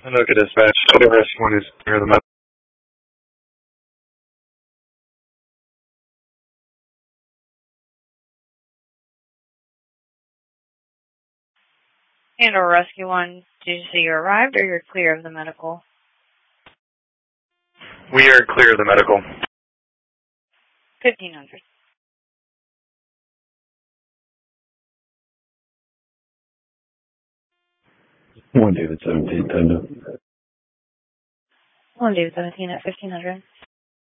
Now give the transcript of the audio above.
Look at dispatch. The rescue one is near the medical. And or rescue one, did you say you arrived or you're clear of the medical? We are clear of the medical. 1500. One David 17, 10 to. 1 David 17 at 1500.